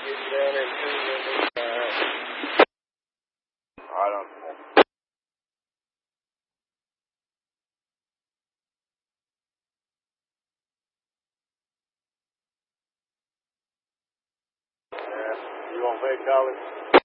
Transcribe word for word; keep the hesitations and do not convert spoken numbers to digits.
I don't know. Yeah, you gonna pay college?